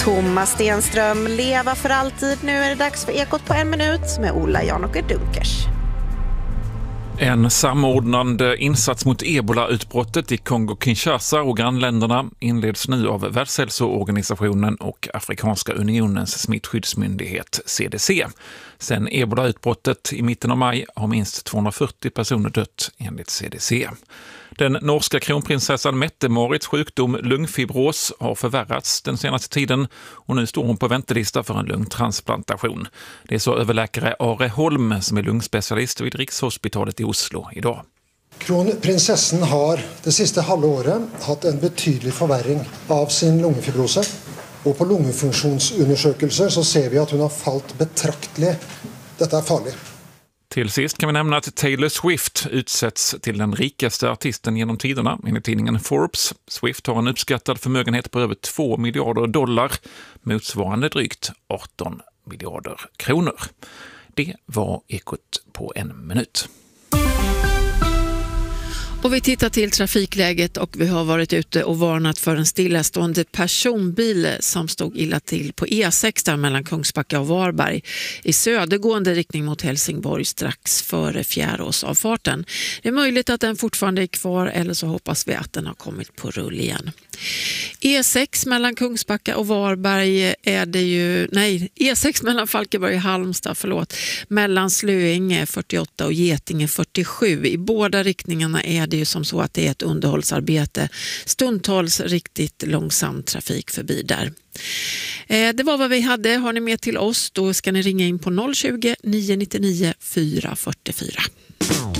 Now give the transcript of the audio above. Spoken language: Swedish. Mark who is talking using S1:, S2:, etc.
S1: Thomas Stenström, leva för alltid. Nu är det dags för Ekot på 1 minut med Ola Janåker Dunkers.
S2: En samordnande insats mot Ebola-utbrottet i Kongo-Kinshasa och grannländerna inleds nu av Världshälsoorganisationen och Afrikanska unionens smittskyddsmyndighet CDC. Sen Ebola-utbrottet i mitten av maj har minst 240 personer dött enligt CDC. Den norska kronprinsessan Mette-Marits sjukdom lungfibros har förvärrats den senaste tiden och nu står hon på väntelista för en lungtransplantation. Det är så överläkare Are Holm som är lungspecialist vid Rikshospitalet i Oslo idag.
S3: Kronprinsessan har det sista halvåret haft en betydlig förvärring av sin lungfibrose. Och på lungfunktionsundersökelser så ser vi att hon har fallit betraktligt. Detta är farligt.
S2: Till sist kan vi nämna att Taylor Swift utsätts till den rikaste artisten genom tiderna enligt tidningen Forbes. Swift har en uppskattad förmögenhet på över $2 miljarder, motsvarande drygt 18 miljarder kronor. Det var Ekot på 1 minut.
S4: Och vi tittar till trafikläget och vi har varit ute och varnat för en stillastående personbil som stod illa till på E6 där mellan Kungsbacka och Varberg i södergående riktning mot Helsingborg strax före Fjäråsavfarten. Det är möjligt att den fortfarande är kvar eller så hoppas vi att den har kommit på rull igen. E6 mellan Kungsbacka och Varberg är det ju, E6 mellan Falkenberg och Halmstad, mellan Slöinge 48 och Getinge 47. I båda riktningarna är det ju som så att det är ett underhållsarbete. Stundtals riktigt långsam trafik förbi där. Det var vad vi hade. Har ni med till oss då ska ni ringa in på 020 999 444.